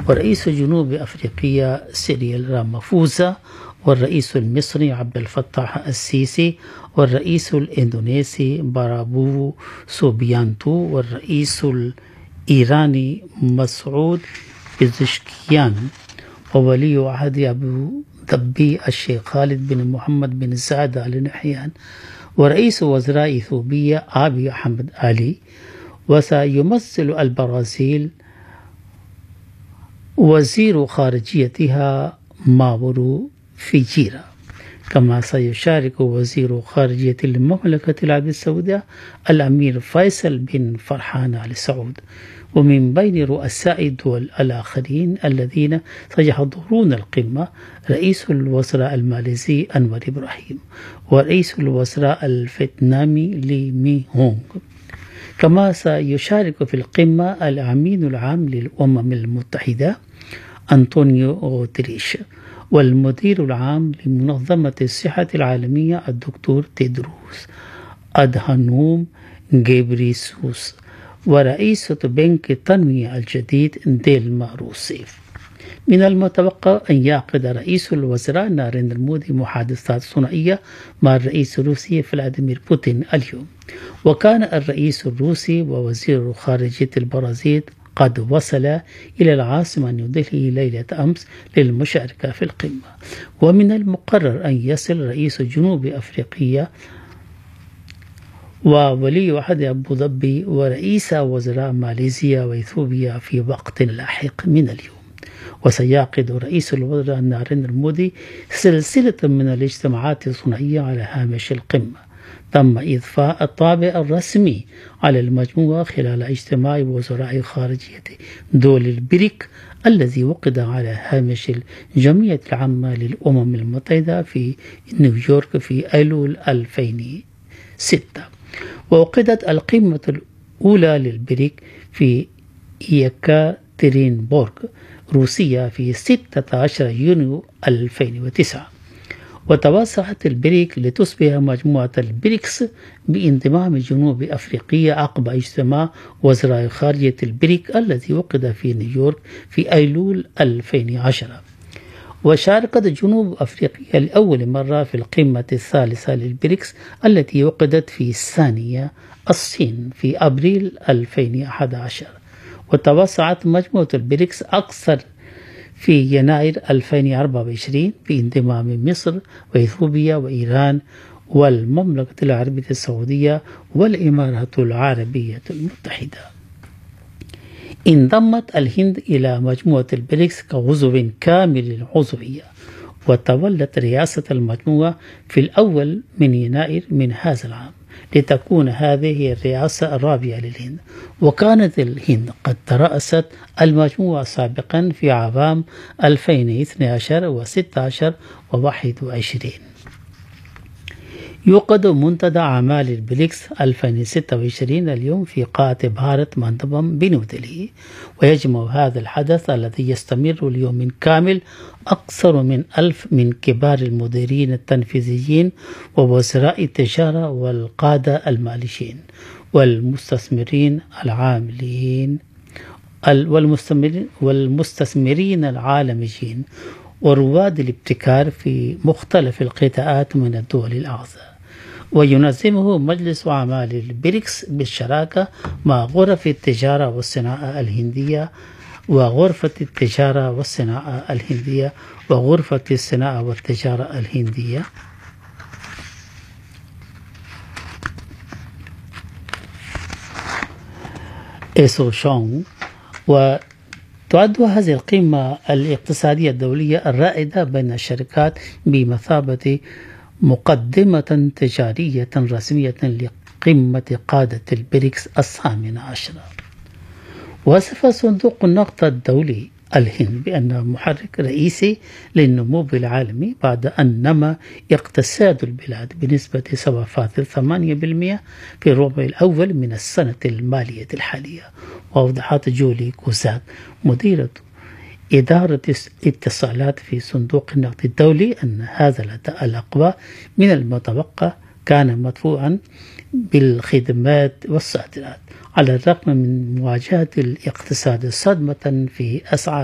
ورئيس جنوب أفريقيا سيريل رامافوزا، والرئيس المصري عبد الفتاح السيسي، والرئيس الإندونيسي برابوو سوبيانتو، والرئيس الإيراني مسعود بزشكيان، وولي عهد أبو ظبي الشيخ خالد بن محمد بن زايد آل نهيان، ورئيس وزراء إثيوبيا أبي أحمد علي. وسيمثل البرازيل وزير خارجيتها ماورو فيجيرا، كما سيشارك وزير خارجية المملكة العربية السعودية الأمير فيصل بن فرحان آل سعود. ومن بين رؤساء الدول الآخرين الذين سيحضرون القمة رئيس الوزراء الماليزي أنور إبراهيم، ورئيس الوزراء الفيتنامي لي مي هونغ. كما سيشارك في القمة الأمين العام للأمم المتحدة أنطونيو غوتريش، والمدير العام لمنظمة الصحة العالمية الدكتور تيدروس أدهانوم غيبريسوس، ورئيسة بنك التنمية الجديد ديلما روسيف. من المتوقع أن يعقد رئيس الوزراء ناريندرا مودي محادثات ثنائية مع الرئيس الروسي فلاديمير بوتين اليوم. وكان الرئيس الروسي ووزير خارجية البرازيل قد وصل إلى العاصمة نيودلهي ليلة أمس للمشاركة في القمة. ومن المقرر أن يصل رئيس جنوب أفريقيا وولي عهد أبو ظبي ورئيس وزراء ماليزيا وإثيوبيا في وقت لاحق من اليوم. وسيعقد رئيس الوزراء ناريندرا مودي سلسلة من الاجتماعات الثنائية على هامش القمة. تم إضفاء الطابع الرسمي على المجموعة خلال اجتماع وزراء خارجية دول البريك الذي وقع على هامش الجمعية العامة للأمم المتحدة في نيويورك في أيلول 2006. وعقدت القمة الأولى للبريك في يكاترينبورغ روسيا في 16 يونيو 2009. وتوسعت البريك لتصبح مجموعة البريكس بانضمام جنوب أفريقيا عقب اجتماع وزراء خارجية البريك الذي عقد في نيويورك في أيلول 2010. وشاركت جنوب أفريقيا لأول مرة في القمة الثالثة للبريكس التي عقدت في ثانية الصين في أبريل 2011. وتوسعت مجموعة البريكس أكثر في يناير 2024 بانضمام مصر وإثيوبيا وإيران والمملكة العربية السعودية والإمارات العربية المتحدة. انضمت الهند إلى مجموعة البريكس كعضو كامل العضوية، وتولت رئاسة المجموعة في الأول من يناير من هذا العام، لتكون هذه هي الرئاسة الرابعة للهند. وكانت الهند قد ترأست المجموعة سابقا في عام 2012 و16 و21. يوقد منتدى أعمال البريكس 2026 اليوم في قاعة بهارت مندبم بنيودلهي، ويجمع هذا الحدث الذي يستمر اليوم كامل أكثر من 1000 من كبار المديرين التنفيذيين ووزراء التجارة والقادة الماليين والمستثمرين العاملين والمستثمرين العالميين ورواد الابتكار في مختلف القطاعات من الدول الأعضاء. وينظمه مجلس أعمال البريكس بالشراكة مع غرف التجارة والصناعة الهندية وغرفة التجارة والصناعة الهندية وغرفة الصناعة والتجارة الهندية إيسوشونغ. وتعد هذه القمة الاقتصادية الدولية الرائدة بين الشركات بمثابة مقدمة تجارية رسمية لقمة قادة البريكس 18. وصف صندوق النقد الدولي الهند بأنه محرك رئيسي للنمو العالمي بعد أن نما اقتصاد البلاد بنسبة 7.8% في الربع الأول من السنة المالية الحالية. وأوضحت جولي كوزاك مديرة إدارة الاتصالات في صندوق النقد الدولي أن هذا الأقوى من المتوقع كان مدفوعا بالخدمات والصادرات، على الرغم من مواجهة الاقتصاد صدمة في أسعار